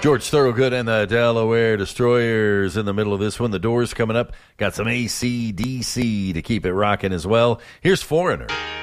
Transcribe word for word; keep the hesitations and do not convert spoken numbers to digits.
George Thorogood and the Delaware Destroyers in the middle of this one. The Doors coming up. Got some A C D C to keep it rocking as well. Here's Foreigner.